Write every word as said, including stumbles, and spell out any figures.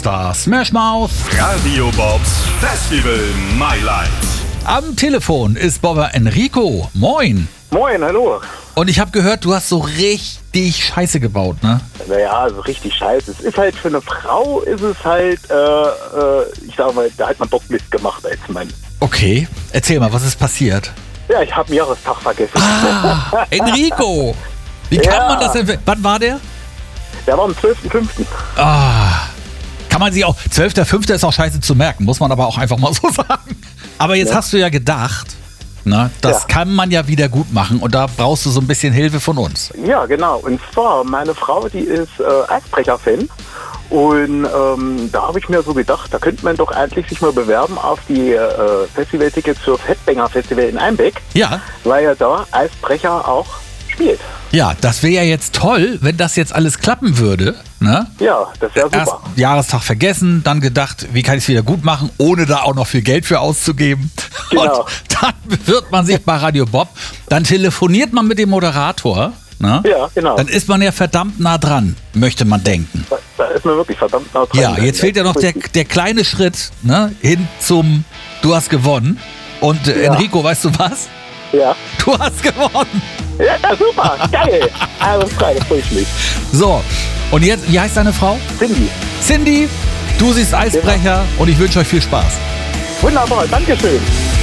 Das Smash Mouth. Radio Bobs Festival My Life. Am Telefon ist Bobber Enrico. Moin. Moin, hallo. Und ich habe gehört, du hast so richtig Scheiße gebaut, ne? Naja, also richtig scheiße. Es ist halt für eine Frau, ist es halt, äh, äh, ich sag mal, da hat man doch Mist gemacht als Mann. Okay, erzähl mal, was ist passiert? Ja, ich habe einen Jahrestag vergessen. Ah, Enrico. Wie kann Ja. man das denn? Wann war der? Der war am zwölften fünften Ah, kann man sich auch, zwölfter fünfter ist auch scheiße zu merken, muss man aber auch einfach mal so sagen. Aber jetzt Ja. hast du ja gedacht, na, das Ja. kann man ja wieder gut machen und da brauchst du so ein bisschen Hilfe von uns. Ja, genau. Und zwar, meine Frau, die ist äh, Eisbrecher-Fan. Und ähm, da habe ich mir so gedacht, da könnte man doch eigentlich sich mal bewerben auf die äh, Festivaltickets fürs Headbanger Festival in Einbeck, Ja, weil ja da Eisbrecher auch spielt. ja, das wäre ja jetzt toll, wenn das jetzt alles klappen würde, ne? Ja, das wäre Erst super. Jahrestag vergessen, dann gedacht, wie kann ich es wieder gut machen, ohne da auch noch viel Geld für auszugeben. Genau. Und dann bewirbt man sich bei Radio Bob, dann telefoniert man mit dem Moderator, ne? Ja, genau. Dann ist man ja verdammt nah dran, möchte man denken. Da, da ist man wirklich verdammt nah dran. Ja, jetzt fehlt ja noch der, der kleine Schritt, ne, hin zum Du hast gewonnen. Und äh, Ja. Enrico, weißt du was? Ja, Du hast gewonnen. ja, super, geil. Also frei, da freue ich mich. So, und jetzt, wie heißt deine Frau? Cindy, Cindy, du siehst Eisbrecher und ich wünsche euch viel Spaß. wunderbar, Dankeschön.